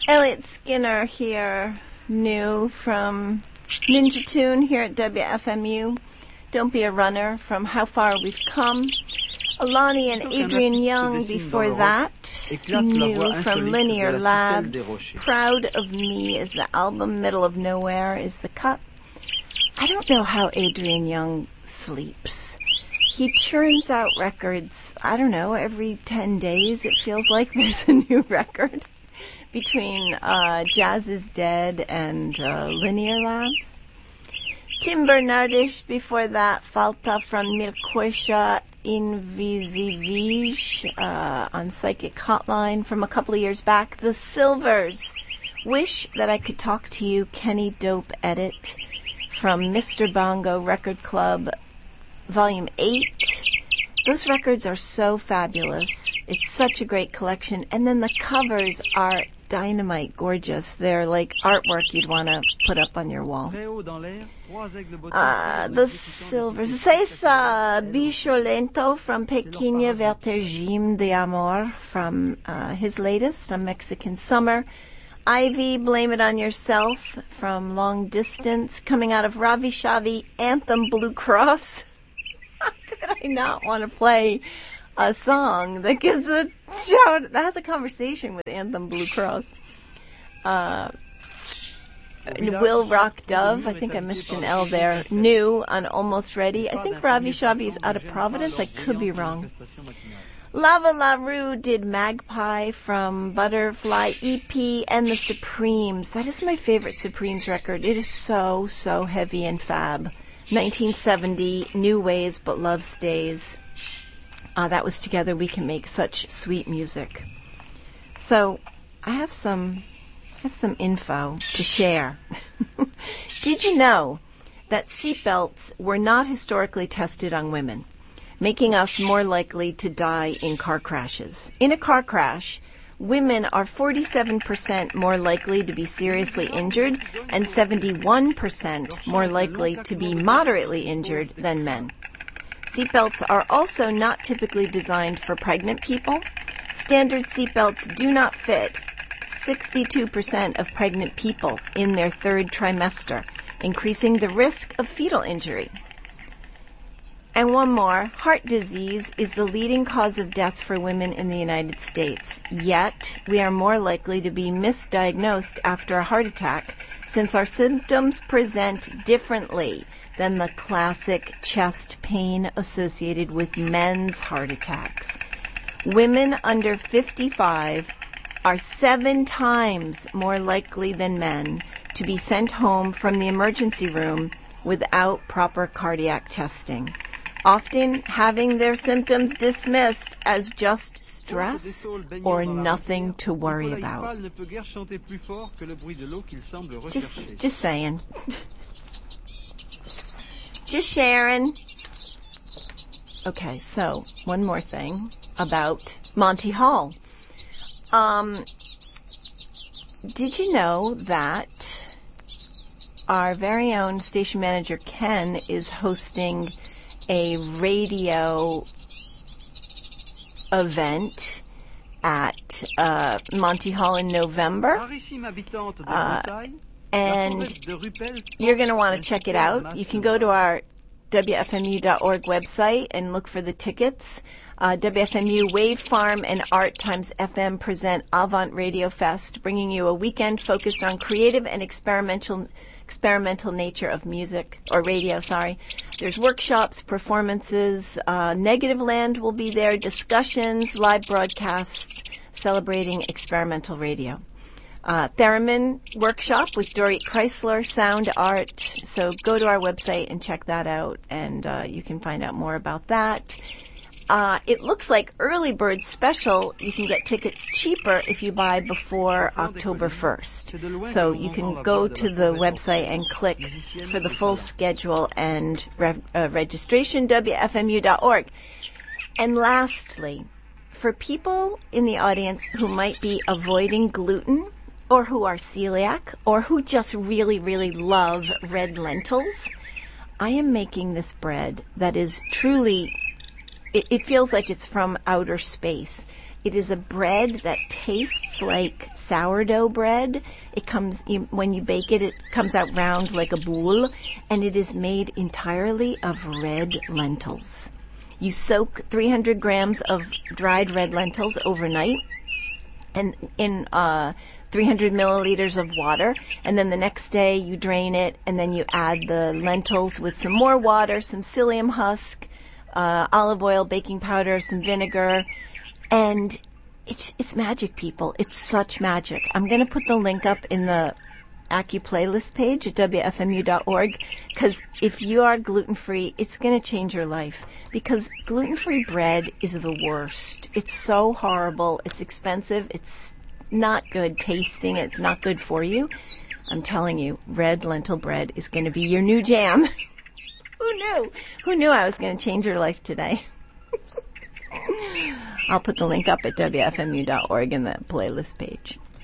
Elliot Skinner here, new from Ninja Tune here at WFMU. Don't Be a Runner from How Far We've Come. Alani and Adrian Young before that, new from Linear Labs. Proud of Me is the album, Middle of Nowhere is the cut. I don't know how Adrian Young sleeps. He churns out records, I don't know, every 10 days it feels like there's a new record. Between Jazz is Dead and Linear Labs. Tim Bernardish before that, Falta from Milquesha Invisivige on Psychic Hotline from a couple of years back. The Silvers, Wish That I Could Talk to You, Kenny Dope Edit from Mr. Bongo Record Club, Volume 8. Those records are so fabulous. It's such a great collection. And then the covers are dynamite gorgeous. They're like artwork you'd want to put up on your wall. The Silvers. Cesa Bicholento from Pequeña Vertigem de Amor from his latest on Mexican Summer. Ivy, Blame It On Yourself from Long Distance. Coming out of Ravi Shavi, Anthem Blue Cross. How could I not want to play a song that gives a shout, that has a conversation with Anthem Blue Cross. Will Rock Dove, I think I missed an L there. New on Almost Ready. I think Ravi Shavi is out of Providence. I could be wrong. Lava La Rue did Magpie from Butterfly EP and the Supremes. That is my favorite Supremes record. It is so, so heavy and fab. 1970, New Ways But Love Stays. That was Together We Can Make Such Sweet Music. So I have some info to share. Did you know that seatbelts were not historically tested on women, making us more likely to die in car crashes? In a car crash, women are 47% more likely to be seriously injured and 71% more likely to be moderately injured than men. Seatbelts are also not typically designed for pregnant people. Standard seatbelts do not fit 62% of pregnant people in their third trimester, increasing the risk of fetal injury. And one more, heart disease is the leading cause of death for women in the United States. Yet, we are more likely to be misdiagnosed after a heart attack since our symptoms present differently than the classic chest pain associated with men's heart attacks. Women under 55 are 7 times more likely than men to be sent home from the emergency room without proper cardiac testing, often having their symptoms dismissed as just stress or nothing to worry about. Just saying. Just sharing. Okay, so one more thing about Monty Hall. Did you know that our very own station manager Ken is hosting a radio event at Monty Hall in November? And you're going to want to check it out. You can go to our WFMU.org website and look for the tickets. WFMU Wave Farm and Art times FM present Avant Radio Fest, bringing you a weekend focused on creative and experimental nature of music, or radio, sorry. There's workshops, performances, Negative Land will be there, discussions, live broadcasts celebrating experimental radio. Theremin workshop with Dorit Chrysler, sound art. So go to our website and check that out, and you can find out more about that. It looks like Early Bird Special, you can get tickets cheaper if you buy before October 1st. So you can go to the website and click for the full schedule and registration, WFMU.org. And lastly, for people in the audience who might be avoiding gluten, or who are celiac, or who just really, really love red lentils, I am making this bread that is truly, it feels like it's from outer space. It is a bread that tastes like sourdough bread. It comes, when you bake it, it comes out round like a boule, and it is made entirely of red lentils. You soak 300 grams of dried red lentils overnight and in 300 milliliters of water, and then the next day you drain it, and then you add the lentils with some more water, some psyllium husk, olive oil, baking powder, some vinegar, and it's magic, people. It's such magic. I'm going to put the link up in the AccuPlaylist page at WFMU.org, because if you are gluten-free, it's going to change your life, because gluten-free bread is the worst. It's so horrible. It's expensive. It's not good tasting. It's not good for you. I'm telling you, red lentil bread is going to be your new jam. Who knew? Who knew I was going to change your life today? I'll put the link up at WFMU.org in the playlist page.